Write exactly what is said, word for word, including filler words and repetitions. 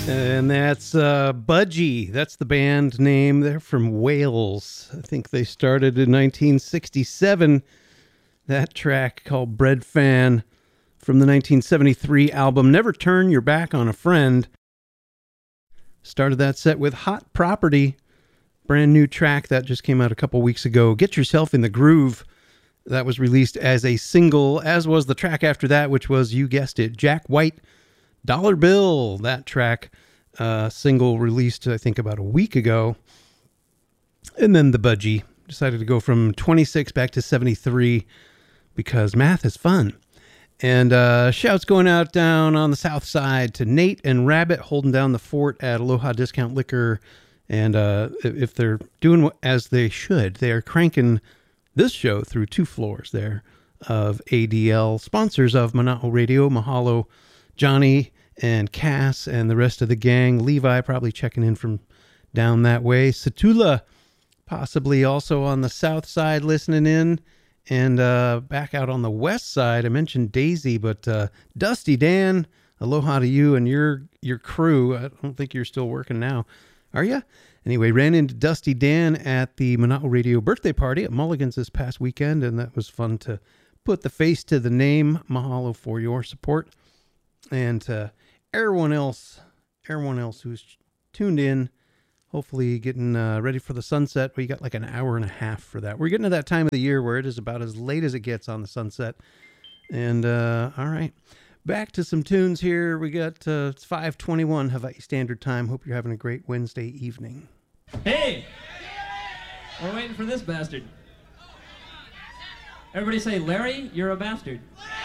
And that's uh, Budgie. That's the band name. They're from Wales. I think they started in nineteen sixty-seven. That track called Bread Fan from the nineteen seventy-three album Never Turn Your Back on a Friend. Started that set with Hot Property, brand new track that just came out a couple weeks ago. Get Yourself in the Groove. That was released as a single, as was the track after that, which was, you guessed it, Jack White, Dollar Bill. That track, uh, single released, I think, about a week ago. And then the Budgie decided to go from twenty-six back to seventy-three because math is fun. And uh, shouts going out down on the south side to Nate and Rabbit holding down the fort at Aloha Discount Liquor. And uh, if they're doing as they should, they are cranking this show through two floors there of A D L, sponsors of Mana'o Radio. Mahalo, Johnny and Cass and the rest of the gang. Levi probably checking in from down that way. Satula possibly also on the south side listening in. And uh, back out on the west side, I mentioned Daisy, but uh, Dusty Dan, aloha to you and your your crew. I don't think you're still working now, are you? Anyway, ran into Dusty Dan at the Mana'o Radio birthday party at Mulligan's this past weekend, and that was fun to put the face to the name. Mahalo for your support. And uh, everyone else, everyone else who's tuned in, hopefully getting uh, ready for the sunset. We got like an hour and a half for that. We're getting to that time of the year where it is about as late as it gets on the sunset. And uh, all right, back to some tunes here. We got uh, it's five twenty-one Hawaii Standard Time. Hope you're having a great Wednesday evening. Hey, we're waiting for this bastard. Everybody say, Larry, you're a bastard.